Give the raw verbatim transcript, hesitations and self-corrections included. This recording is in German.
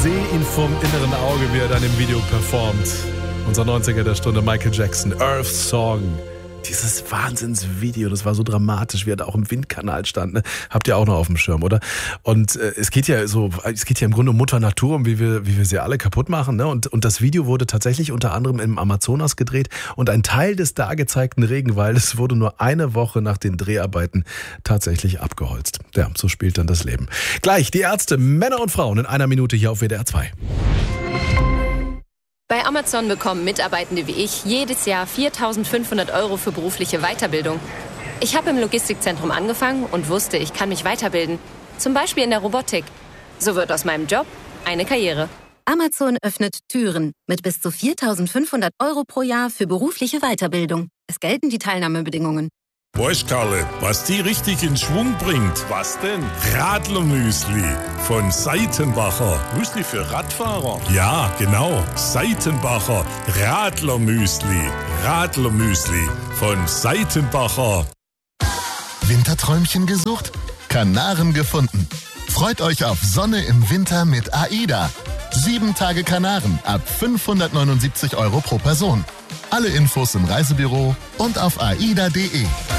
sehe ihn vom inneren Auge, wie er dann im Video performt. Unser neunziger der Stunde, Michael Jackson, Earth Song. Dieses Wahnsinnsvideo, das war so dramatisch, wie er da auch im Windkanal stand. Ne? Habt ihr auch noch auf dem Schirm, oder? Und äh, es geht ja so, es geht ja im Grunde um Mutter Natur, um wie wir, wie wir sie alle kaputt machen. Ne? Und, und das Video wurde tatsächlich unter anderem im Amazonas gedreht. Und ein Teil des da gezeigten Regenwaldes wurde nur eine Woche nach den Dreharbeiten tatsächlich abgeholzt. Ja, so spielt dann das Leben. Gleich die Ärzte, Männer und Frauen in einer Minute hier auf W D R zwei. Bei Amazon bekommen Mitarbeitende wie ich jedes Jahr viertausendfünfhundert Euro für berufliche Weiterbildung. Ich habe im Logistikzentrum angefangen und wusste, ich kann mich weiterbilden. Zum Beispiel in der Robotik. So wird aus meinem Job eine Karriere. Amazon öffnet Türen mit bis zu viertausendfünfhundert Euro pro Jahr für berufliche Weiterbildung. Es gelten die Teilnahmebedingungen. Weißt, Karle, was die richtig in Schwung bringt? Was denn? Radlermüsli von Seitenbacher. Müsli für Radfahrer? Ja, genau. Seitenbacher Radlermüsli. Radlermüsli von Seitenbacher. Winterträumchen gesucht? Kanaren gefunden. Freut euch auf Sonne im Winter mit AIDA. Sieben Tage Kanaren ab fünfhundertneunundsiebzig Euro pro Person. Alle Infos im Reisebüro und auf aida punkt de.